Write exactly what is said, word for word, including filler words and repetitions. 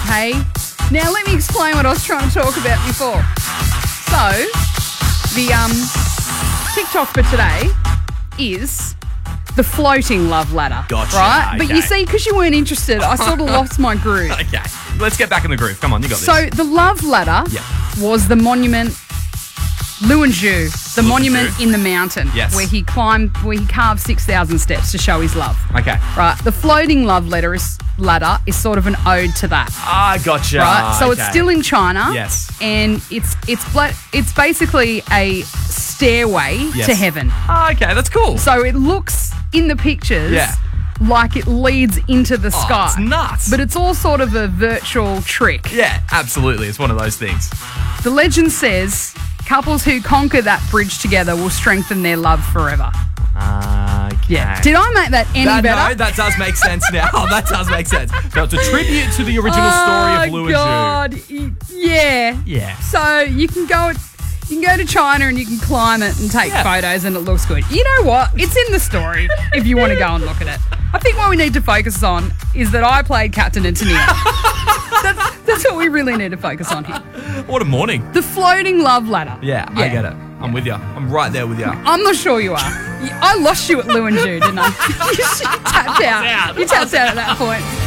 Hey? Now let me explain what I was trying to talk about before. So, the um, TikTok for today is the floating love ladder. Gotcha. Right? But you Okay. see, because you weren't interested, I sort of lost my groove. Okay, let's get back in the groove. Come on, you got this. So the love ladder Yeah. was the monument Luanju, the monument Luanju. in the mountain, Yes. where he climbed, where he carved six thousand steps to show his love. Okay. Right. The floating love ladder is, ladder is sort of an ode to that. Ah, gotcha. Right. So it's Okay. still in China. Yes. And it's it's bla- it's basically a stairway Yes. to heaven. Ah, okay, that's cool. So it looks in the pictures Yeah. like it leads into the Oh, sky. it's nuts. But it's all sort of a virtual trick. Yeah, absolutely. It's one of those things. The legend says couples who conquer that bridge together will strengthen their love forever. Okay. Yeah. Did I make that any That, better? no, that does make sense now. that does make sense. So it's a tribute to the original story of Luanju. Oh, God. Y- Yeah. Yeah. So you can go you can go to China and you can climb it and take Yeah. photos and it looks good. You know what? It's in the story if you want to go and look at it. I think what we need to focus on is that I played Captain and Tennille. that's, that's what we really need to focus on here. What a morning. The floating love ladder. Yeah, I get it. I'm with you. I'm right there with you. I'm not sure you are. You- I lost you at Luanju, didn't I? you tapped out. out. You tapped out at that point.